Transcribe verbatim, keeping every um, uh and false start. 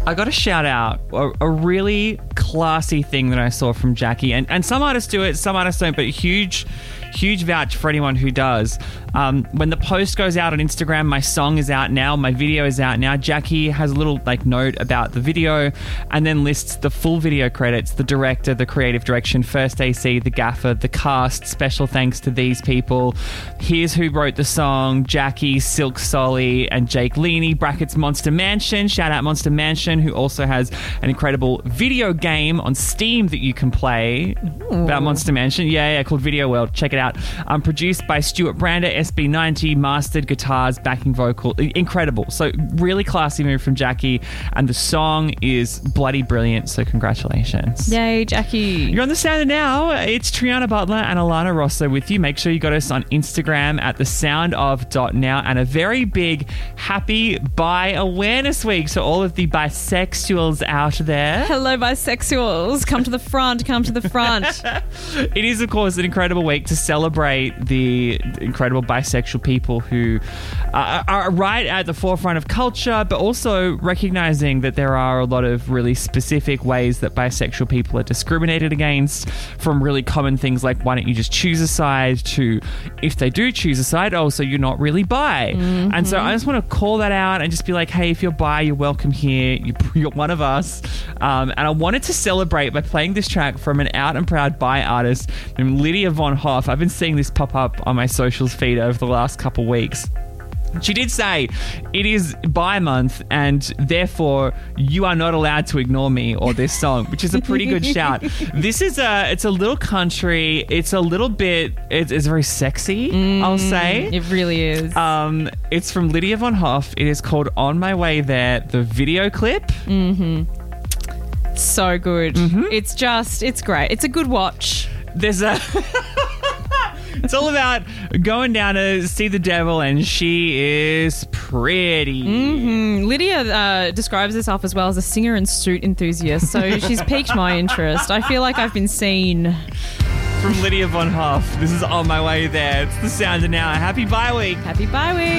I got to shout out a, a really classy thing that I saw from Jackie. And, and some artists do it, some artists don't, but huge, huge vouch for anyone who does. Um, when the post goes out on Instagram, my song is out now, my video is out now. Jackie has a little like note about the video and then lists the full video credits, the director, the creative direction, First A C, the gaffer, the cast. Special thanks to these people. Here's who wrote the song: Jackie, Silk Solly, and Jake Leaney, brackets Monster Mansion. Shout out Monster Mansion, who also has an incredible video game on Steam that you can play. Ooh. About Monster Mansion. Yeah, yeah, called Video World. Check it out. Um, produced by Stuart Brander, S B ninety, mastered, guitars, backing vocal. Incredible. So really classy move from Jackie, and the song is bloody brilliant, so congratulations. Yay, Jackie. You're on The Sound Now. It's Triana Butler and Alana Rosso with you. Make sure you got us on Instagram at the sound of dot now, and a very big happy Bi Awareness Week. So all of the bisexuals out there. Hello, bisexuals. Come to the front. Come to the front. It is, of course, an incredible week to celebrate the incredible bisexual people who uh, are right at the forefront of culture, but also recognizing that there are a lot of really specific ways that bisexual people are discriminated against, from really common things like, why don't you just choose a side, to if they do choose a side, oh, so you're not really bi. Mm-hmm. And so I just want to call that out and just be like, hey, if you're bi, you're welcome here. You're one of us. Um, and I wanted to celebrate by playing this track from an out and proud bi artist named Lydia Von Hoff. I've been seeing this pop up on my socials feed over the last couple weeks. She did say it is bi month and therefore you are not allowed to ignore me or this song, which is a pretty good shout. This is a, it's a little country. It's a little bit, it's, it's very sexy, mm, I'll say. It really is. Um, it's from Lydia Von Hoff. It is called On My Way There, the video clip. Mm-hmm. So good. Mm-hmm. It's just, it's great. It's a good watch. There's a... It's all about going down to see the devil, and she is pretty. Mm-hmm. Lydia uh, describes herself as well as a singer and suit enthusiast, so she's piqued my interest. I feel like I've been seen. From Lydia Von Hoff, this is On My Way There. It's The Sound of Now. Happy Bi Week. Happy Bi Week.